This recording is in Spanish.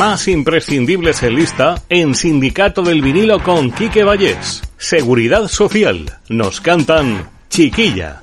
más imprescindibles en lista en Sindicato del Vinilo con Quique Vallés. Seguridad Social. Nos cantan Chiquilla.